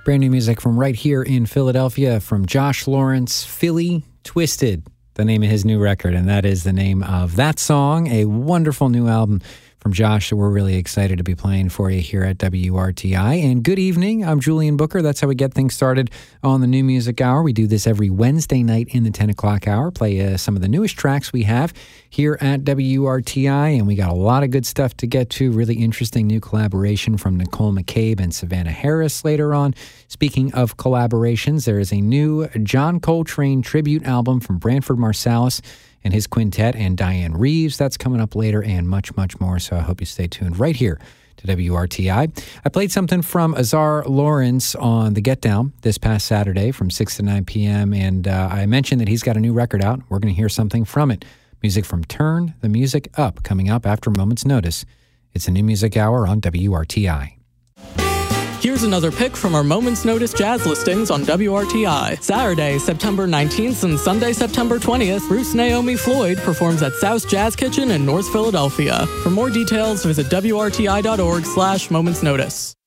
Brand new music from right here in Philadelphia from Josh Lawrence, Philly Twisted, the name of his new record. And that is the name of that song, a wonderful new album from Josh that we're really excited to be playing for you here at WRTI. And good evening, I'm Julian Booker. That's how we get things started on the New Music Hour. We do this every Wednesday night in the 10 o'clock hour, play some of the newest tracks we have here at WRTI, and we got a lot of good stuff to get to. Really interesting new collaboration from Nicole McCabe and Savannah Harris later on. Speaking of collaborations, there is a new John Coltrane tribute album from Branford Marsalis and his quintet and Diane Reeves. That's coming up later, and much, much more. So I hope you stay tuned right here to WRTI. I played something from Azar Lawrence on The Get Down this past Saturday from 6 to 9 p.m., and I mentioned that he's got a new record out. We're going to hear something from it. Music from Turn the Music Up, coming up after a moment's notice. It's a New Music Hour on WRTI. Here's another pick from our Moment's Notice jazz listings on WRTI. Saturday, September 19th and Sunday, September 20th, Bruce Naomi Floyd performs at South Jazz Kitchen in North Philadelphia. For more details, visit WRTI.org/Moments Notice.